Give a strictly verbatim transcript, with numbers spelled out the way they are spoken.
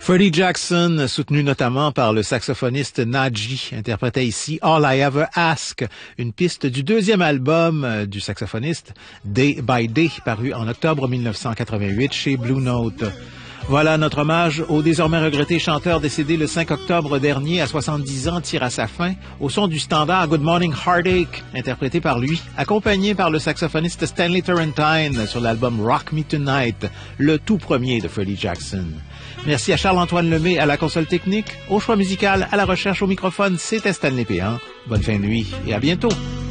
Freddie Jackson, soutenu notamment par le saxophoniste Nadji, interprétait ici All I Ever Ask, une piste du deuxième album du saxophoniste Day by Day, paru en octobre mille neuf cent quatre-vingt-huit chez Blue Note. Voilà, notre hommage au désormais regretté chanteur décédé le cinq octobre dernier à soixante-dix ans tire à sa fin au son du standard Good Morning Heartache, interprété par lui, accompagné par le saxophoniste Stanley Turrentine sur l'album Rock Me Tonight, le tout premier de Freddie Jackson. Merci à Charles-Antoine Lemay à la console technique, au choix musical, à la recherche au microphone, c'était Stanley Péan. Bonne fin de nuit et à bientôt.